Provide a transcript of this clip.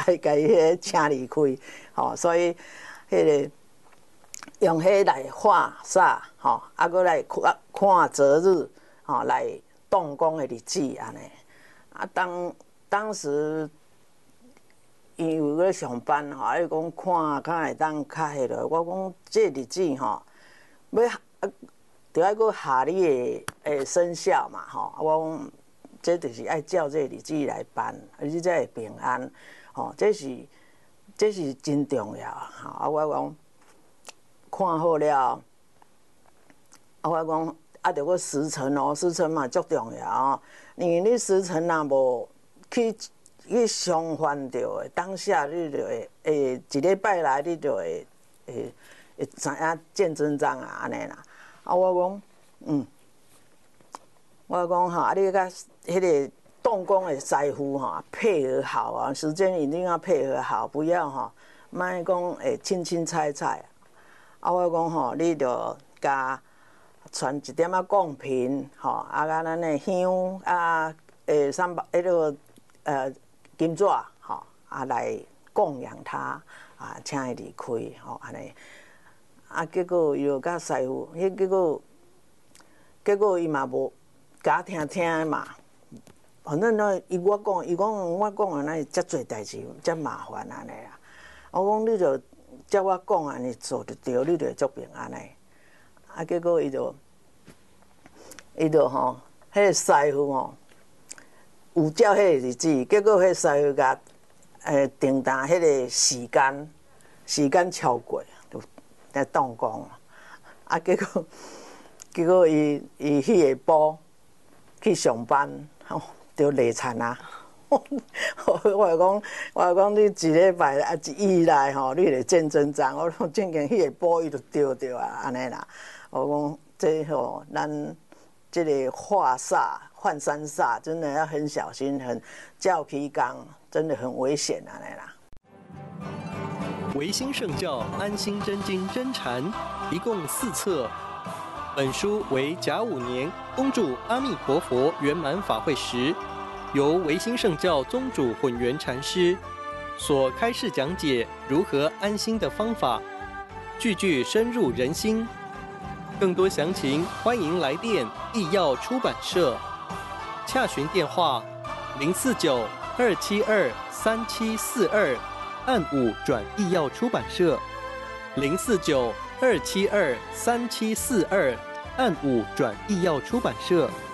甲伊迄请离开，吼，所以迄个用迄来画煞，吼，啊，搁来看择日，吼，来动工的日子安尼。啊，当时因为有咧上班吼，啊，伊讲看较会当较迄落，我讲这日子吼，要着爱搁下你的生肖嘛，吼，我讲。这就是爱照这日子来办，你才会平安。吼，这是真重要。吼，啊，我讲看好了，啊，我讲啊，着个时辰哦，时辰嘛足重要哦。因为你时辰若无去相反着的，当下你就会一礼拜来你就会知影见真章啊，安尼啦。啊，我讲我讲吼，啊，你甲迄个动工的师傅吼配合好啊，时间一定要配合好，不要吼，莫讲清菜。啊，我讲吼，你着加传一点仔贡品吼，啊，甲咱的香啊，迄个金纸吼，啊来供养他啊，请伊离开吼，安尼。啊，结果伊就甲师傅，结果伊嘛无。甲听嘛，反正伊讲我讲的那遮侪代志，遮麻烦安尼啦。我讲你就照我讲安尼做就对，你就会足平安尼。啊，结果伊就吼，迄个师傅吼有照迄个日子，结果迄师傅甲定当迄个时间超过，就在动工。啊，结果伊迄下晡。去上班，吼，就累惨啊！我讲你一礼拜啊一来吼，你就见真章。我讲正经迄个补伊就丢掉啊，安尼啦。我讲这吼，咱这个化煞、换三煞，真的要很小心，很照皮缸，真的很危险安尼啦。 维新圣教安心真经真禅，一共4册。本书为甲午年恭祝阿弥陀佛圆满法会时，由维新圣教宗主混元禅师所开示讲解如何安心的方法，句句深入人心。更多详情，欢迎来电义耀出版社，洽询电话049-272-3742，按5转义耀出版社049-272-3742，按5转义耀出版社。